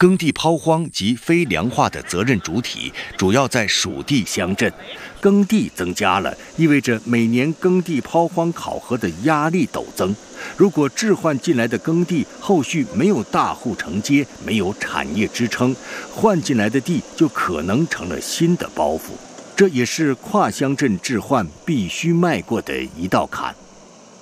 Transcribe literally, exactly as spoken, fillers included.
耕地抛荒及非良化的责任主体主要在属地乡镇，耕地增加了，意味着每年耕地抛荒考核的压力陡增。如果置换进来的耕地后续没有大户承接，没有产业支撑，换进来的地就可能成了新的包袱。这也是跨乡镇置换必须迈过的一道坎。